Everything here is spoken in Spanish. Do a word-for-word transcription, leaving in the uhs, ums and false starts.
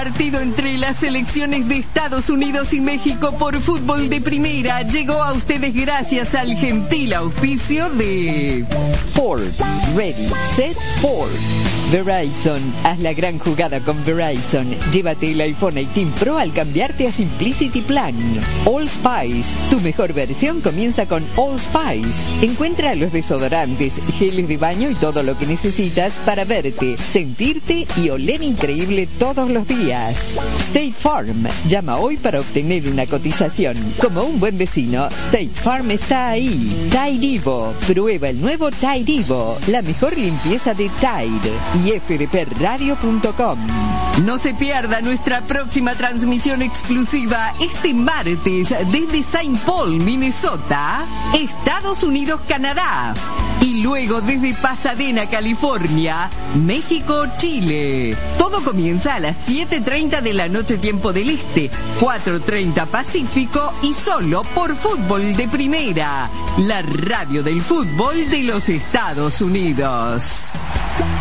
partido entre las selecciones de Estados Unidos y México por fútbol de primera llegó a ustedes gracias al gentil auspicio de Ford. Ready, Set, Ford. Verizon. Haz la gran jugada con Verizon. Llévate el iPhone dieciséis Pro al cambiarte a Simplicity Plan. All Spice. Tu mejor versión comienza con All Spice. Encuentra los desodorantes, geles de baño y todo lo que necesitas para verte, sentirte y oler increíble todos los días. State Farm. Llama hoy para obtener una cotización. Como un buen vecino, State Farm está ahí. Tide Evo. Prueba el nuevo Tide Evo. La mejor limpieza de Tide. Y f d p radio punto com. No se pierda nuestra próxima transmisión exclusiva este martes desde Saint Paul, Minnesota, Estados Unidos, Canadá. Y luego desde Pasadena, California, México, Chile. Todo comienza a las siete treinta de la noche tiempo del Este, cuatro treinta Pacífico y solo por Fútbol de Primera, la radio del fútbol de los Estados Unidos.